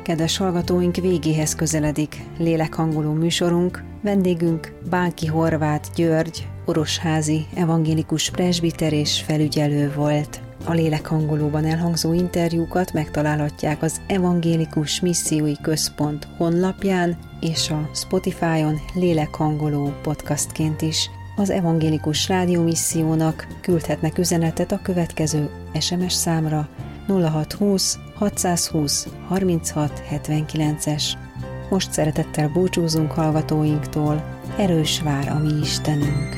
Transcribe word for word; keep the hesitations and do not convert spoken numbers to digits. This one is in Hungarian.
Kedves hallgatóink, végéhez közeledik lélekhangoló műsorunk. Vendégünk Bánki Horváth György, orosházi evangélikus presbiter és felügyelő volt. A lélekhangolóban elhangzó interjúkat megtalálhatják az Evangélikus Missziói Központ honlapján és a Spotify-on lélekhangoló podcastként is. Az Evangélikus Rádiómissziónak küldhetnek üzenetet a következő es em es számra nulla hatszázhúsz hatszázhúsz harminchat hetvenkilences. Most szeretettel búcsúzunk hallgatóinktól. Erős vár a mi Istenünk!